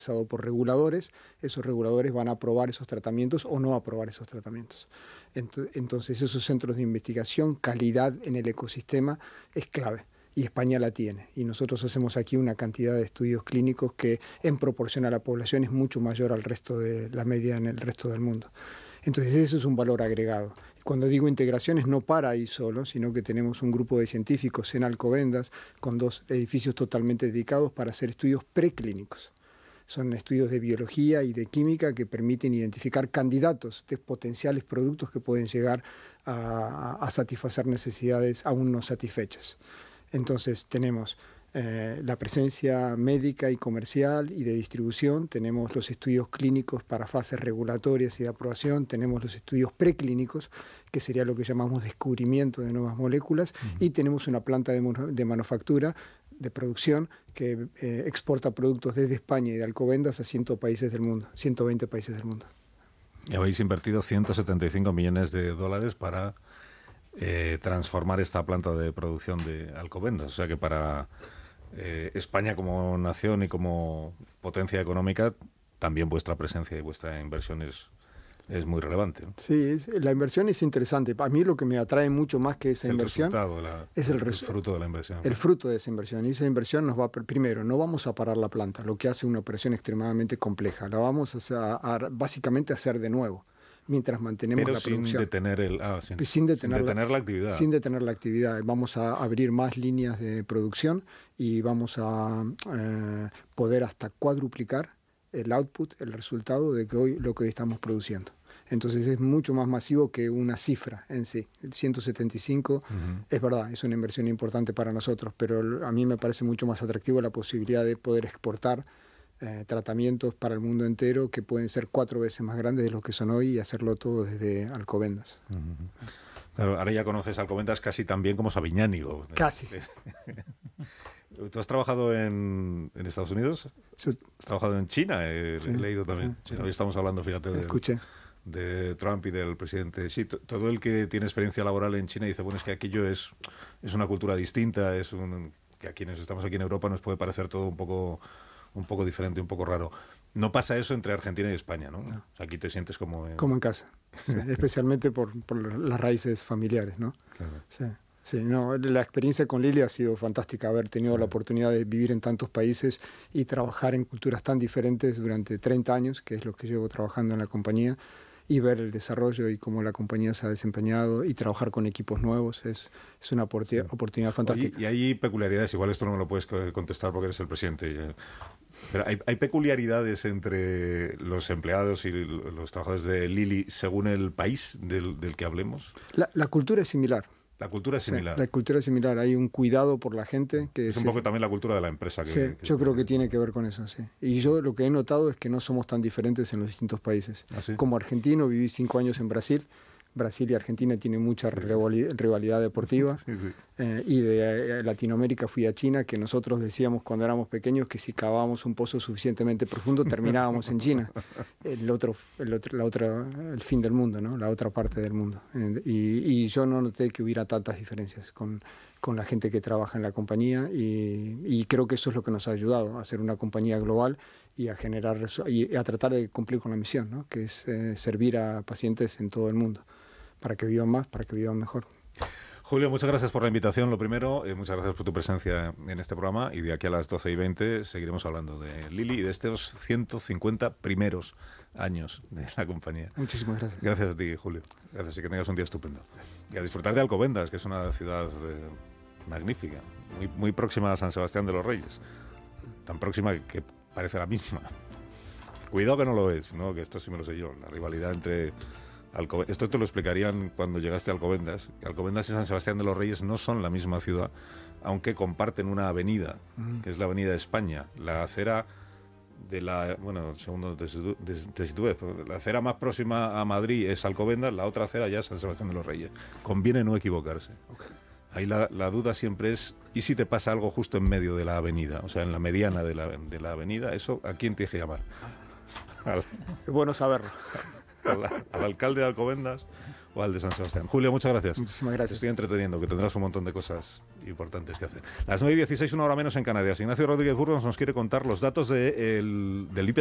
por reguladores, esos reguladores van a aprobar esos tratamientos o no aprobar esos tratamientos. Entonces, esos centros de investigación, calidad en el ecosistema es clave. Y España la tiene. Y nosotros hacemos aquí una cantidad de estudios clínicos que en proporción a la población es mucho mayor al resto de la media en el resto del mundo. Entonces ese es un valor agregado. Cuando digo integraciones no para ahí solo, sino que tenemos un grupo de científicos en Alcobendas con 2 edificios totalmente dedicados para hacer estudios preclínicos. Son estudios de biología y de química que permiten identificar candidatos de potenciales productos que pueden llegar a satisfacer necesidades aún no satisfechas. Entonces tenemos la presencia médica y comercial y de distribución, tenemos los estudios clínicos para fases regulatorias y de aprobación, tenemos los estudios preclínicos, que sería lo que llamamos descubrimiento de nuevas moléculas, y tenemos una planta de manufactura, de producción, que exporta productos desde España y de Alcobendas a 120 países del mundo. Y habéis invertido 175 millones de dólares para transformar esta planta de producción de Alcobendas. O sea que para España como nación y como potencia económica, también vuestra presencia y vuestra inversión es muy relevante, ¿no? Sí, la inversión es interesante. A mí lo que me atrae mucho más que esa inversión es el fruto de la inversión. El fruto de esa inversión. Y esa inversión nos va, primero, no vamos a parar la planta, lo que hace una operación extremadamente compleja. La vamos básicamente a hacer de nuevo, mientras mantenemos la producción. Sin detener la actividad. Sin detener la actividad. Vamos a abrir más líneas de producción y vamos a poder hasta cuadruplicar el output, el resultado de lo que hoy estamos produciendo. Entonces es mucho más masivo que una cifra en sí. El 175 es verdad, es una inversión importante para nosotros, pero a mí me parece mucho más atractivo la posibilidad de poder exportar tratamientos para el mundo entero que pueden ser 4 veces más grandes de los que son hoy y hacerlo todo desde Alcobendas. Claro, ahora ya conoces Alcobendas casi tan bien como Sabiñánigo. Casi. ¿Tú has trabajado en Estados Unidos? Sí. ¿Has trabajado en China? He leído también. Sí. Hoy estamos hablando, fíjate, de Trump y del presidente Xi. Todo el que tiene experiencia laboral en China dice, bueno, es que aquello es una cultura distinta, que a quienes estamos aquí en Europa nos puede parecer todo un poco diferente, un poco raro. No pasa eso entre Argentina y España, ¿no? No. O sea, aquí te sientes como en casa, sí, especialmente por las raíces familiares, ¿no? Claro. Sí. Sí, no, la experiencia con Lili ha sido fantástica, haber tenido la oportunidad de vivir en tantos países y trabajar en culturas tan diferentes durante 30 años, que es lo que llevo trabajando en la compañía, y ver el desarrollo y cómo la compañía se ha desempeñado y trabajar con equipos nuevos es una oportunidad fantástica. Y hay peculiaridades, igual esto no me lo puedes contestar porque eres el presidente, pero hay peculiaridades entre los empleados y los trabajadores de Lili según el país del que hablemos. La cultura es similar. La cultura es similar. Sí, la cultura es similar. Hay un cuidado por la gente. Que es un poco también la cultura de la empresa. Yo creo que tiene que ver con eso, sí. Y yo lo que he notado es que no somos tan diferentes en los distintos países. ¿Ah, sí? Como argentino, viví 5 años en Brasil. Brasil y Argentina tienen mucha rivalidad deportiva. Sí. Y de Latinoamérica fui a China, que nosotros decíamos cuando éramos pequeños que si cavábamos un pozo suficientemente profundo terminábamos en China. El fin del mundo, ¿no? La otra parte del mundo. Y yo no noté que hubiera tantas diferencias con la gente que trabaja en la compañía y creo que eso es lo que nos ha ayudado a ser una compañía global y a generar y a tratar de cumplir con la misión, ¿no? Que es servir a pacientes en todo el mundo para que vivan más, para que vivan mejor. Julio, muchas gracias por la invitación, lo primero, muchas gracias por tu presencia en este programa y de aquí a las 12:20 seguiremos hablando de Lili y de estos 150 primeros años de la compañía. Muchísimas gracias. Gracias a ti, Julio. Gracias y que tengas un día estupendo. Y a disfrutar de Alcobendas, que es una ciudad magnífica, muy próxima a San Sebastián de los Reyes, tan próxima que parece la misma. Cuidado que no lo es, ¿no? Que esto sí me lo sé yo, la rivalidad entre Alcobendas. Esto te lo explicarían cuando llegaste a Alcobendas. Alcobendas y San Sebastián de los Reyes no son la misma ciudad, aunque comparten una avenida, que es la Avenida de España. La acera de la... Bueno, segundo te sitúes, la acera más próxima a Madrid es Alcobendas, la otra acera ya es San Sebastián de los Reyes. Conviene no equivocarse. Okay. Ahí la duda siempre es, ¿y si te pasa algo justo en medio de la avenida? O sea, en la mediana de la avenida, ¿eso a quién tienes que llamar? Es bueno saberlo. ¿Al alcalde de Alcobendas o al de San Sebastián? Julio, muchas gracias. Muchísimas gracias. Te estoy entreteniendo, que tendrás un montón de cosas importantes que hacer. Las 9:16, una hora menos en Canarias. Ignacio Rodríguez Burgos nos quiere contar los datos del IPC.